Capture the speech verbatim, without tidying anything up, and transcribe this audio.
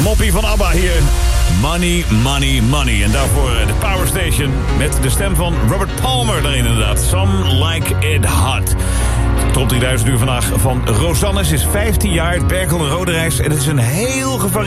moppie van ABBA hier. Money, money, money. En daarvoor de Power Station met de stem van Robert Palmer erin inderdaad. Some Like It Hot. Top drieduizend uur vandaag van Rosanne. Ze is vijftien jaar, Berkel en Roderijs. En het is een heel gevarieerd